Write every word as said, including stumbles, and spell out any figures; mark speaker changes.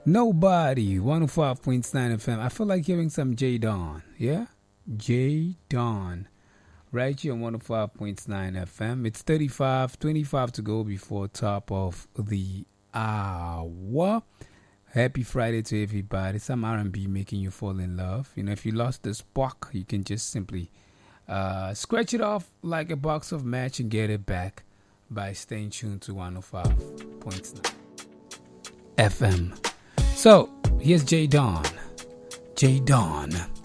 Speaker 1: Nobody. one oh five point nine F M. I feel like hearing some J Dawn. Yeah? J Dawn. Right here on one oh five point nine F M. It's thirty-five, twenty-five to go before top of the hour. Happy Friday to everybody. Some R and B making you fall in love. You know, if you lost the spark, you can just simply uh, scratch it off like a box of match and get it back by staying tuned to one oh five point nine F M. So, here's J Dawn. J Dawn.